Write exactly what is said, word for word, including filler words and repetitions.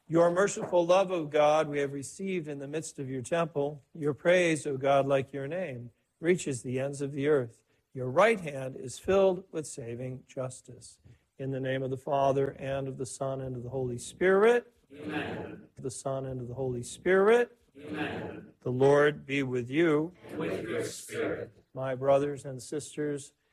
Your merciful love, O God, we have received in the midst of your temple. Your praise, O God, like your name, reaches the ends of the earth. Your right hand is filled with saving justice. In the name of the Father, and of the Son, and of the Holy Spirit. Amen. The Son, and of the Holy Spirit. Amen. The Lord be with you. And with your spirit. My brothers and sisters,